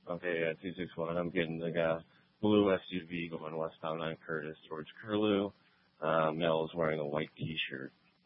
Okay, 261. I'm getting the blue SUV going westbound on Curtis towards Curlew. Male is wearing a white T-shirt.